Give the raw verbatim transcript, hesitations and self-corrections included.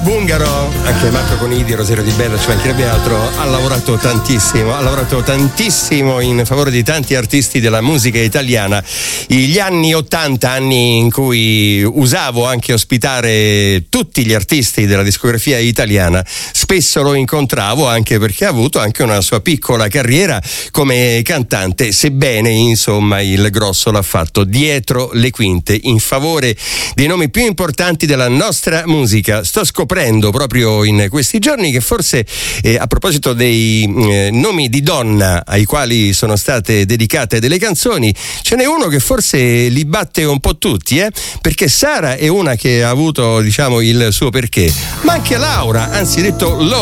Bungaro, anche Marco Conidi, Rosario Di Bello, ci mancherebbe altro, ha lavorato tantissimo, ha lavorato tantissimo in favore di tanti artisti della musica italiana. Gli anni ottanta, anni in cui usavo anche ospitare tutti gli artisti della discografia italiana, spesso lo incontravo anche perché ha avuto anche una sua piccola carriera come cantante, sebbene insomma il grosso l'ha fatto dietro le quinte in favore dei nomi più importanti della nostra musica. Sto scoprendo proprio in questi giorni che forse eh, a proposito dei eh, nomi di donna ai quali sono state dedicate delle canzoni, ce n'è uno che forse li batte un po' tutti, eh? Perché Sara è una che ha avuto, diciamo, il suo perché, ma anche Laura, anzi detto Lo